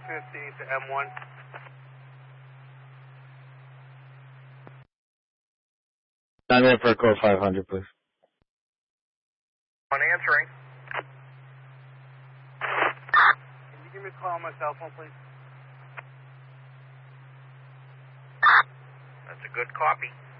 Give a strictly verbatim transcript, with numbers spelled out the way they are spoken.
fifty to M one. I'm in for a code five hundred, please. On answering. Can you give me a call on my cell phone, please? That's a good copy.